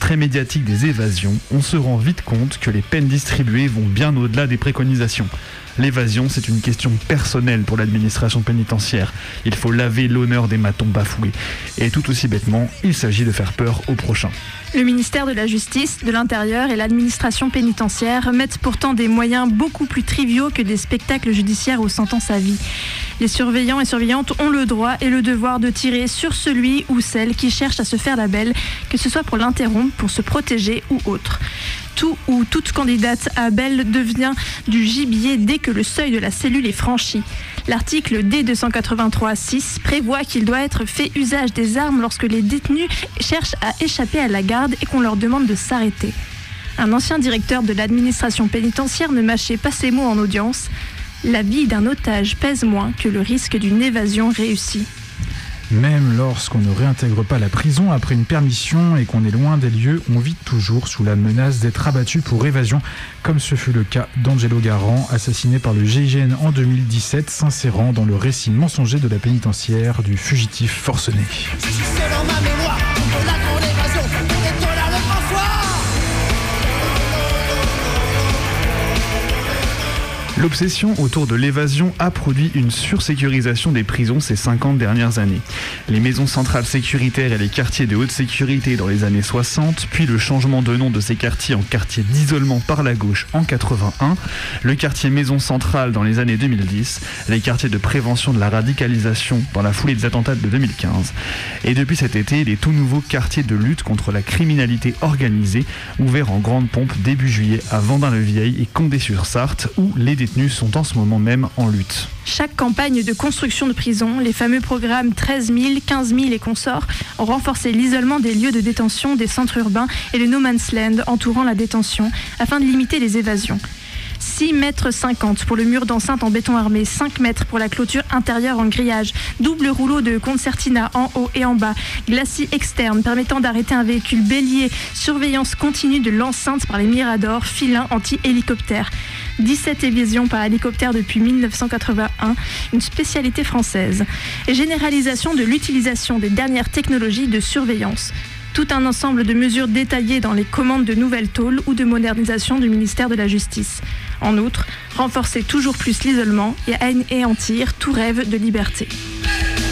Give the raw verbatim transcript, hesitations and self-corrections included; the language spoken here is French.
très médiatique des évasions, on se rend vite compte que les peines distribuées vont bien au-delà des préconisations. L'évasion, c'est une question personnelle pour l'administration pénitentiaire. Il faut laver l'honneur des matons bafoués. Et tout aussi bêtement, il s'agit de faire peur aux prochains. Le ministère de la Justice, de l'Intérieur et l'administration pénitentiaire mettent pourtant des moyens beaucoup plus triviaux que des spectacles judiciaires aux sentences à vie. Les surveillants et surveillantes ont le droit et le devoir de tirer sur celui ou celle qui cherche à se faire la belle, que ce soit pour l'interrompre, pour se protéger ou autre. Tout ou toute candidate à belle devient du gibier dès que le seuil de la cellule est franchi. L'article D deux cent quatre-vingt-trois six prévoit qu'il doit être fait usage des armes lorsque les détenus cherchent à échapper à la garde et qu'on leur demande de s'arrêter. Un ancien directeur de l'administration pénitentiaire ne mâchait pas ses mots en audience. La vie d'un otage pèse moins que le risque d'une évasion réussie. Même lorsqu'on ne réintègre pas la prison après une permission et qu'on est loin des lieux, on vit toujours sous la menace d'être abattu pour évasion, comme ce fut le cas d'Angelo Garant, assassiné par le G I G N en deux mille dix-sept, s'insérant dans le récit mensonger de la pénitentiaire du fugitif forcené. Je suis seul en ma mémoire, de la grande évasion, et ton là le François. L'obsession autour de l'évasion a produit une sursécurisation des prisons ces cinquante dernières années. Les maisons centrales sécuritaires et les quartiers de haute sécurité dans les années soixante, puis le changement de nom de ces quartiers en quartier d'isolement par la gauche en quatre-vingt-un, le quartier maison centrale dans les années deux mille dix, les quartiers de prévention de la radicalisation dans la foulée des attentats de deux mille quinze. Et depuis cet été, les tout nouveaux quartiers de lutte contre la criminalité organisée, ouverts en grande pompe début juillet à Vendin-le-Vieil et Condé-sur-Sarthe, où les détenus sont en ce moment même en lutte. Chaque campagne de construction de prison, les fameux programmes treize mille, quinze mille et consorts, ont renforcé l'isolement des lieux de détention, des centres urbains et le no man's land entourant la détention, afin de limiter les évasions. six mètres cinquante pour le mur d'enceinte en béton armé, cinq mètres pour la clôture intérieure en grillage, double rouleau de concertina en haut et en bas, glacis externe permettant d'arrêter un véhicule bélier, surveillance continue de l'enceinte par les miradors, filins anti-hélicoptères. dix-sept évasions par hélicoptère depuis mille neuf cent quatre-vingt-un, une spécialité française. Et généralisation de l'utilisation des dernières technologies de surveillance. Tout un ensemble de mesures détaillées dans les commandes de nouvelles tôles ou de modernisation du ministère de la Justice. En outre, renforcer toujours plus l'isolement et anéantir tout rêve de liberté.